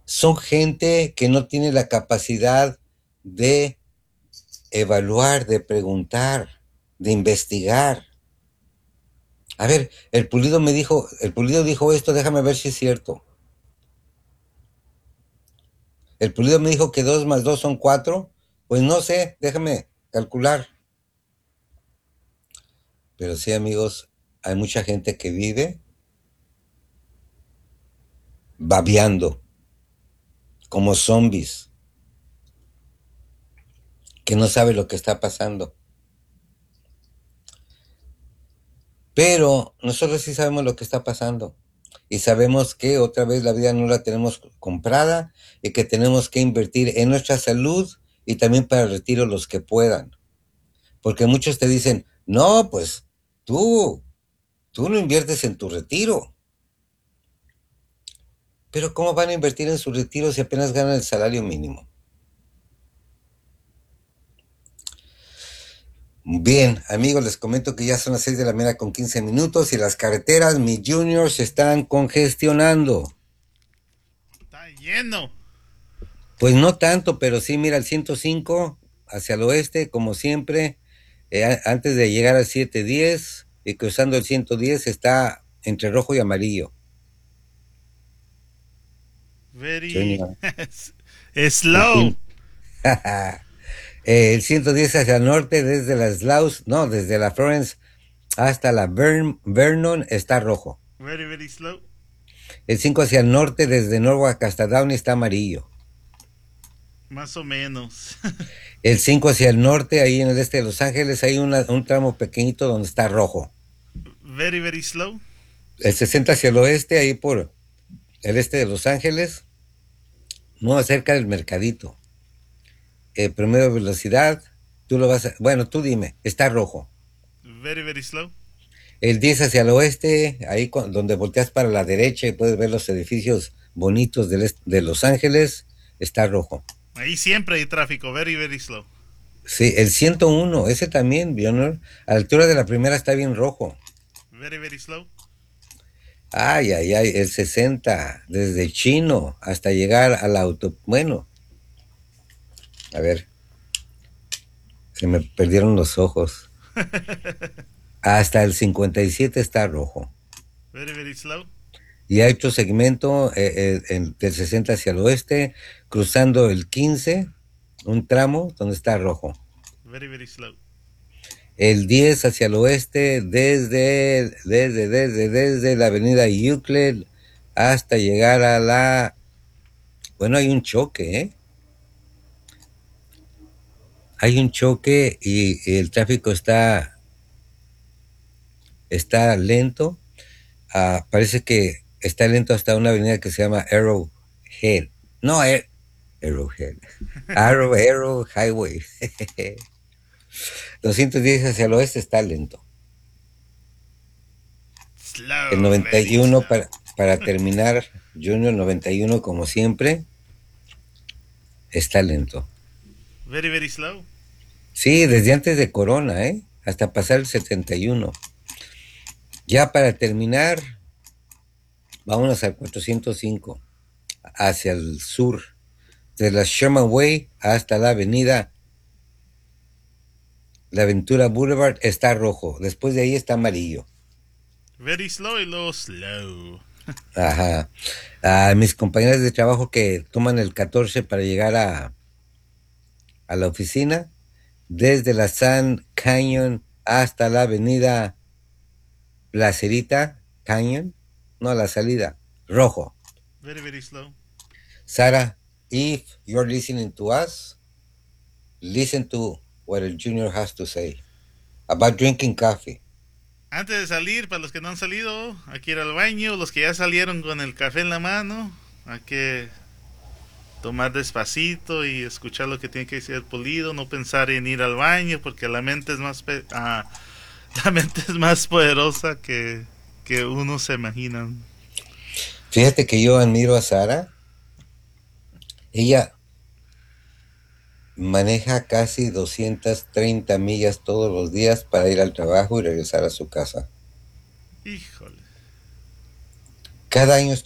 Son gente que no tiene la capacidad de evaluar, de preguntar, de investigar. A ver, el Pulido dijo esto, déjame ver si es cierto. El Pulido me dijo que 2 más 2 son 4. Pues no sé, déjame calcular. Pero sí, amigos, hay mucha gente que vive babeando, como zombies, que no sabe lo que está pasando. Pero nosotros sí sabemos lo que está pasando. Y sabemos que otra vez la vida no la tenemos comprada y que tenemos que invertir en nuestra salud y también para el retiro los que puedan. Porque muchos te dicen, no, pues tú, tú no inviertes en tu retiro. Pero ¿cómo van a invertir en su retiro si apenas ganan el salario mínimo? Bien, amigos, les comento que ya son las 6 de la mañana con 15 minutos y las carreteras, mis juniors, se están congestionando. Está lleno. Pues no tanto, pero sí, mira, el 105 hacia el oeste, como siempre, antes de llegar al 710 y cruzando el 110 está entre rojo y amarillo. Very Junior. El, slow. cien- el 110 hacia el norte desde las Laus, no, desde la Florence hasta la Vernon está rojo. Very slow. El 5 hacia el norte desde Norwalk hasta Downey está amarillo. Más o menos. El 5 hacia el norte, ahí en el este de Los Ángeles, hay un tramo pequeñito donde está rojo. Very slow. El 60 hacia el oeste, ahí por el este de Los Ángeles, no cerca del mercadito. El promedio de velocidad, tú lo vas a, bueno, tú dime, está rojo. Very slow. El 10 hacia el oeste, ahí donde volteas para la derecha y puedes ver los edificios bonitos de Los Ángeles, está rojo. Ahí siempre hay tráfico. Very slow. Sí, el 101, ese también, Bjorn, a la altura de la primera está bien rojo. Very slow. Ay, ay, ay, el 60, desde Chino hasta llegar al auto. Bueno, a ver, se me perdieron los ojos. Hasta el 57 está rojo. Very slow. Y hay otro segmento del 60 hacia el oeste, cruzando el 15, un tramo donde está rojo. Very slow. El 10 hacia el oeste, desde la avenida Euclid hasta llegar a la... Bueno, hay un choque, ¿eh? Hay un choque y el tráfico está lento. Parece que está lento hasta una avenida que se llama Arrowhead. No, Arrowhead. Arrow Highway. 210 hacia el oeste está lento. El Slow. Very 91 slow. para terminar, Junior 91 como siempre, está lento. Very slow. Sí, desde antes de Corona, ¿eh? Hasta pasar el 71. Ya para terminar, vámonos al 405, hacia el sur, de la Sherman Way hasta la Aventura Boulevard está rojo, después de ahí está amarillo. Very slow y luego slow. Ajá. Mis compañeras de trabajo que toman el 14 para llegar a la oficina, desde la San Canyon hasta la avenida Placerita Canyon, no, la salida, rojo. Very slow. Sarah, if you're listening to us, listen to what el junior has to say about drinking coffee. Antes de salir, para los que no han salido, hay que ir al baño. Los que ya salieron con el café en la mano, hay que tomar despacito y escuchar lo que tiene que decir el Pulido. No pensar en ir al baño porque la mente es más, la mente es más poderosa que uno se imagina. Fíjate que yo admiro a Sara. Ella maneja casi 230 millas todos los días para ir al trabajo y regresar a su casa. Híjole. Cada año